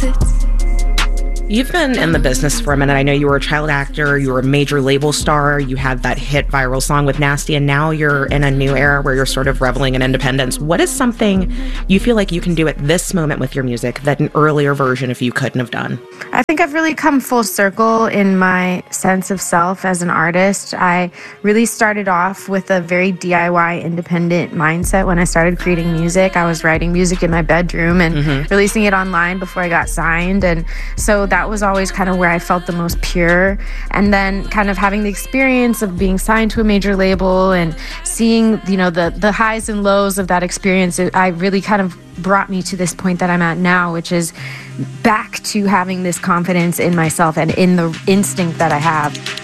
opposites. You've been in the business for a minute. I know you were a child actor, you were a major label star, you had that hit viral song with Nasty, and now you're in a new era where you're sort of reveling in independence. What is something you feel like you can do at this moment with your music that an earlier version of you couldn't have done? I think I've really come full circle in my sense of self as an artist. I really started off with a very DIY independent mindset when I started creating music. I was writing music in my bedroom and releasing it online before I got signed. And so that was always kind of where I felt the most pure. And then kind of having the experience of being signed to a major label and seeing, you know, the highs and lows of that experience, I really kind of brought me to this point that I'm at now, which is back to having this confidence in myself and in the instinct that I have.